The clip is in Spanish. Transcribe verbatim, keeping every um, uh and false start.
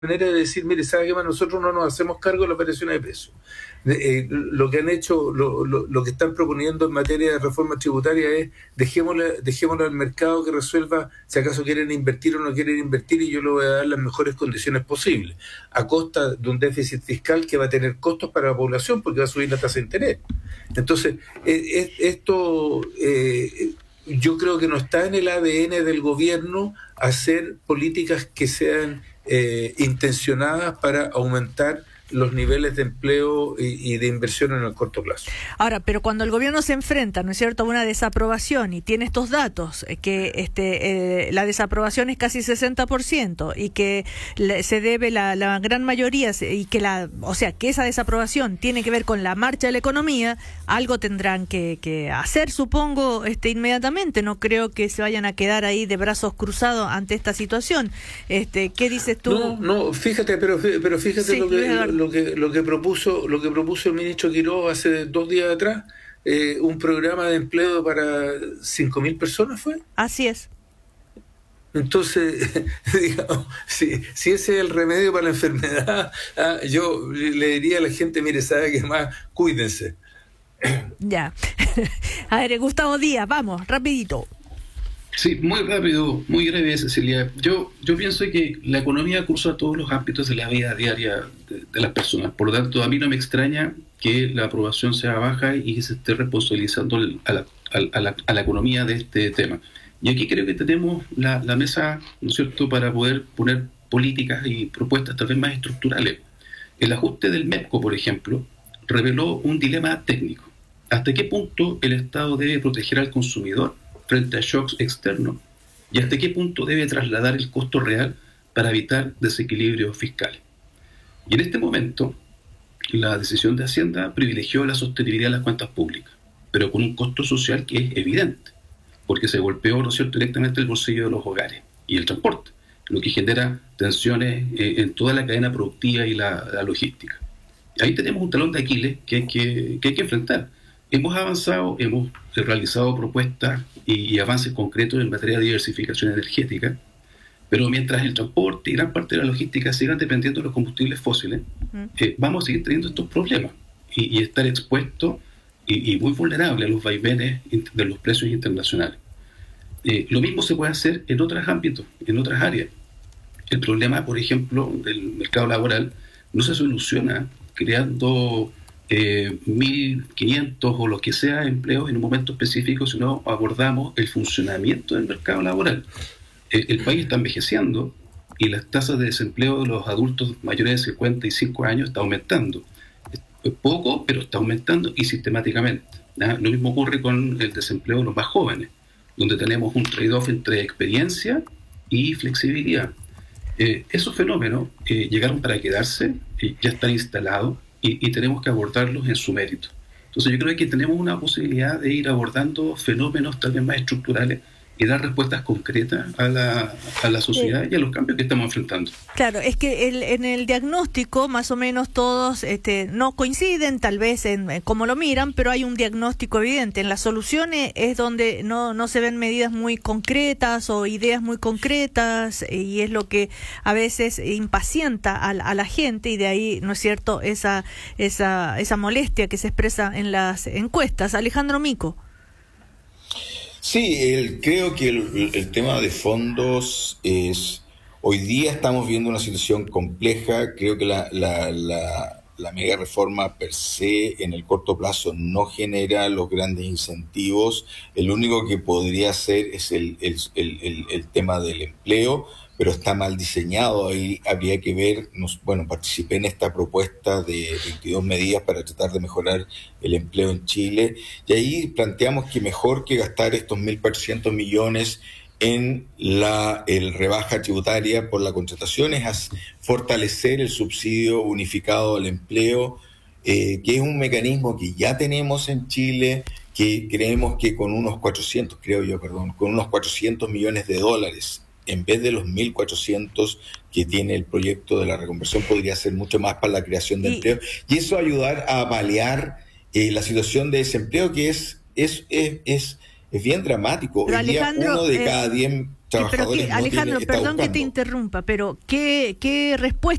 manera de decir, mire, ¿sabe qué más? Nosotros no nos hacemos cargo de las operaciones de peso. Eh, lo que han hecho, lo, lo, lo que están proponiendo en materia de reforma tributaria es dejémoslo, dejémoslo al mercado que resuelva si acaso quieren invertir o no quieren invertir, y yo le voy a dar las mejores condiciones posibles, a costa de un déficit fiscal que va a tener costos para la población porque va a subir la tasa de interés. Entonces, eh, esto... Eh, yo creo que no está en el A D N del gobierno hacer políticas que sean eh, intencionadas para aumentar los niveles de empleo y, y de inversión en el corto plazo. Ahora, pero cuando el gobierno se enfrenta, ¿no es cierto?, a una desaprobación y tiene estos datos, eh, que este eh, la desaprobación es casi sesenta por ciento y que le, se debe la, la gran mayoría, y que la, o sea, que esa desaprobación tiene que ver con la marcha de la economía, algo tendrán que, que hacer, supongo, este inmediatamente. No creo que se vayan a quedar ahí de brazos cruzados ante esta situación. Este, ¿qué dices tú? No, no, fíjate, pero, pero fíjate sí, lo que... Lo que, lo que propuso lo que propuso el ministro Quiroga hace dos días atrás, eh, un programa de empleo para cinco mil personas, ¿fue? Así es. Entonces, digamos, si, si ese es el remedio para la enfermedad, ah, yo le diría a la gente, mire, sabe que más, cuídense. Ya. A ver, Gustavo Díaz, vamos, rapidito. Sí, muy rápido, muy breve, Cecilia. Yo yo pienso que la economía cruza todos los ámbitos de la vida diaria de, de las personas. Por lo tanto, a mí no me extraña que la aprobación sea baja y que se esté responsabilizando a la, a la, a la economía de este tema. Y aquí creo que tenemos la, la mesa, ¿no es cierto?, para poder poner políticas y propuestas tal vez más estructurales. El ajuste del MEPCO, por ejemplo, reveló un dilema técnico. ¿Hasta qué punto el Estado debe proteger al consumidor frente a shocks externos? ¿Y hasta qué punto debe trasladar el costo real para evitar desequilibrios fiscales? Y en este momento, la decisión de Hacienda privilegió la sostenibilidad de las cuentas públicas, pero con un costo social que es evidente, porque se golpeó, ¿no es cierto?, directamente el bolsillo de los hogares y el transporte, lo que genera tensiones eh, en toda la cadena productiva y la, la logística. Ahí tenemos un talón de Aquiles que hay que, que, hay que enfrentar. Hemos avanzado, hemos realizado propuestas y, y avances concretos en materia de diversificación energética, pero mientras el transporte y gran parte de la logística sigan dependiendo de los combustibles fósiles, mm. eh, vamos a seguir teniendo estos problemas y, y estar expuestos y, y muy vulnerables a los vaivenes de los precios internacionales. Eh, lo mismo se puede hacer en otros ámbitos, en otras áreas. El problema, por ejemplo, del mercado laboral no se soluciona creando Eh, mil quinientos o lo que sea empleos en un momento específico, si no abordamos el funcionamiento del mercado laboral. Eh, el país está envejeciendo y las tasas de desempleo de los adultos mayores de cincuenta y cinco años está aumentando. Es poco, pero está aumentando y sistemáticamente. ¿Ah? Lo mismo ocurre con el desempleo de los más jóvenes, donde tenemos un trade-off entre experiencia y flexibilidad. Eh, esos fenómenos eh, llegaron para quedarse, eh, ya están instalados, Y, y tenemos que abordarlos en su mérito. Entonces yo creo que tenemos una posibilidad de ir abordando fenómenos tal vez más estructurales y dar respuestas concretas a la, a la sociedad sí. y a los cambios que estamos enfrentando. Claro, es que el, en el diagnóstico más o menos todos este, no coinciden tal vez en, en cómo lo miran, pero hay un diagnóstico evidente. En las soluciones es donde no, no se ven medidas muy concretas o ideas muy concretas, y es lo que a veces impacienta a, a la gente, y de ahí, ¿no es cierto?, esa, esa, esa molestia que se expresa en las encuestas. Alejandro Mico. Sí, el, creo que el, el tema de fondos es... Hoy día estamos viendo una situación compleja. Creo que la, la, la, la mega reforma per se en el corto plazo no genera los grandes incentivos. El único que podría hacer es el, el, el, el, el tema del empleo, pero está mal diseñado. Ahí habría que ver, nos, bueno, participé en esta propuesta de veintidós medidas para tratar de mejorar el empleo en Chile, y ahí planteamos que mejor que gastar estos mil cuatrocientos millones en la el rebaja tributaria por la contratación es fortalecer el subsidio unificado al empleo, eh, que es un mecanismo que ya tenemos en Chile, que creemos que con unos cuatrocientos, creo yo, perdón, con unos cuatrocientos millones de dólares, en vez de los mil cuatrocientos que tiene el proyecto de la reconversión, podría ser mucho más para la creación de y, empleo, y eso ayudar a paliar eh, la situación de desempleo, que es es es, es, es bien dramático. Hoy día uno de cada diez trabajadores pero que, no Alejandro, tiene, está perdón que te buscando. interrumpa, pero ¿qué, qué respuesta